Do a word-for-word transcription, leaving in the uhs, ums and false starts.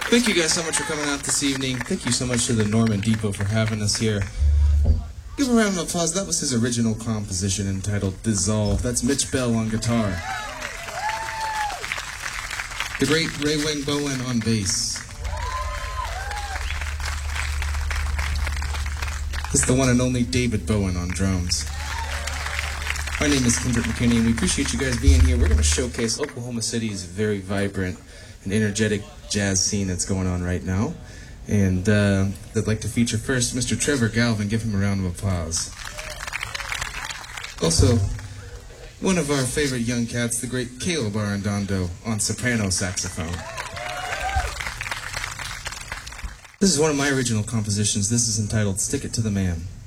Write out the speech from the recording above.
Thank you guys so much for coming out this evening. Thank you so much to the Norman Depot for having us here. Give a round of applause. That was his original composition entitled Dissolve. That's Mitch Bell on guitar. The great Ray Wayne Bowen on bass. This is the one and only David Bowen on drums. My name is Kendrick McKinney, and we appreciate you guys being here. We're going to showcase Oklahoma City's very vibrant and energetic jazz scene that's going on right now. And uh, I'd like to feature first Mister Trevor Galvin. Give him a round of applause. Also, one of our favorite young cats, the great Caleb Arredondo on soprano saxophone. This is one of my original compositions. This is entitled Stick It to the Man.